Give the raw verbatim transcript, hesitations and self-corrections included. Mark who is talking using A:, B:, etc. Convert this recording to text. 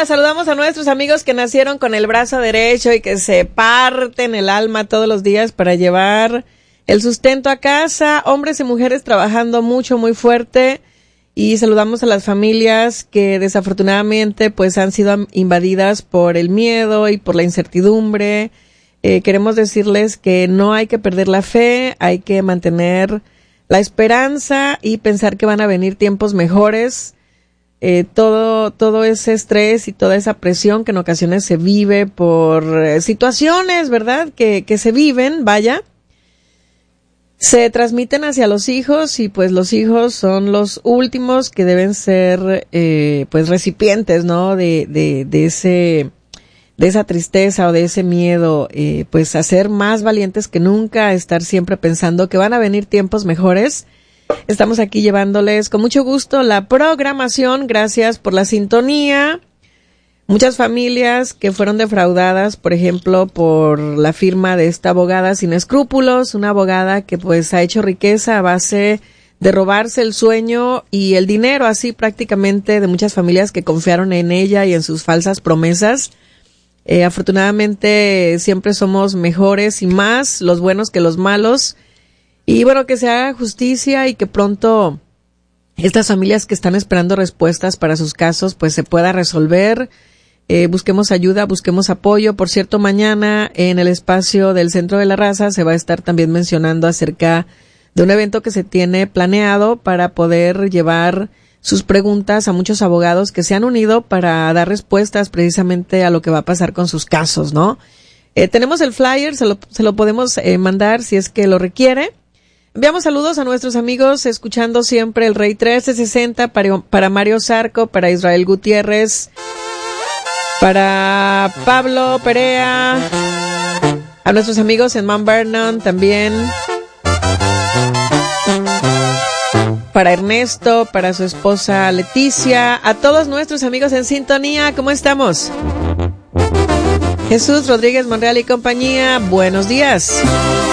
A: día. Saludamos a nuestros amigos que nacieron con el brazo derecho y que se parten el alma todos los días para llevar el sustento a casa. Hombres y mujeres trabajando mucho, muy fuerte. Y saludamos a las familias que desafortunadamente pues han sido invadidas por el miedo y por la incertidumbre. Eh, queremos decirles que no hay que perder la fe, hay que mantener la esperanza y pensar que van a venir tiempos mejores. Eh, todo, todo ese estrés y toda esa presión que en ocasiones se vive por eh, situaciones, ¿verdad? Que, que se viven, vaya. Se transmiten hacia los hijos y pues los hijos son los últimos que deben ser eh, pues recipientes, ¿no? De, de, de ese, de esa tristeza o de ese miedo, eh, pues a ser más valientes que nunca, a estar siempre pensando que van a venir tiempos mejores. Estamos aquí llevándoles con mucho gusto la programación. Gracias por la sintonía. Muchas familias que fueron defraudadas, por ejemplo, por la firma de esta abogada sin escrúpulos, una abogada que pues ha hecho riqueza a base de robarse el sueño y el dinero, así prácticamente de muchas familias que confiaron en ella y en sus falsas promesas. Eh, afortunadamente siempre somos mejores y más los buenos que los malos. Y bueno, que se haga justicia y que pronto estas familias que están esperando respuestas para sus casos pues se pueda resolver. Eh, busquemos ayuda, busquemos apoyo. Por cierto, mañana en el espacio del Centro de la Raza se va a estar también mencionando acerca de un evento que se tiene planeado para poder llevar sus preguntas a muchos abogados que se han unido para dar respuestas precisamente a lo que va a pasar con sus casos, ¿no? Eh, tenemos el flyer, se lo, se lo podemos eh, mandar si es que lo requiere. Enviamos saludos a nuestros amigos escuchando siempre el Rey trece sesenta para, para Mario Zarco, para Israel Gutiérrez, para Pablo Perea, a nuestros amigos en Mount Vernon también, para Ernesto, para su esposa Leticia, a todos nuestros amigos en sintonía. ¿Cómo estamos? Jesús Rodríguez Monreal y compañía, buenos días.